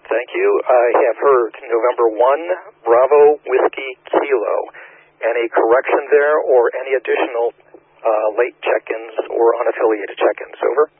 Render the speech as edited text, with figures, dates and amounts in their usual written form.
Thank you. I have heard November 1, Bravo Whiskey Kilo. Any correction there or any additional late check-ins or unaffiliated check-ins? Over.